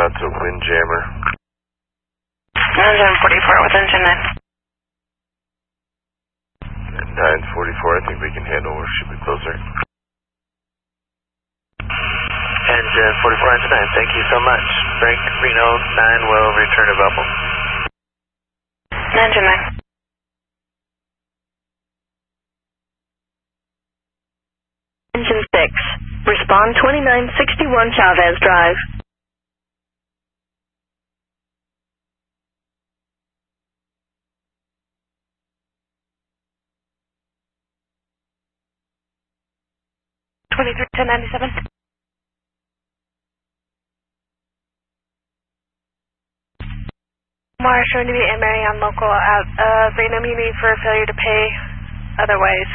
out to Windjammer. 944 with engine 9. 944, I think we can handle, or should be closer. Engine 44, engine 9, thank you so much. Frank Reno 9 will return to Belleville. Engine 9. Engine 6, respond 2961 Chavez Drive. $23,1097. Omar, showing to be Marion local out of Reno Muni for failure to pay. Otherwise,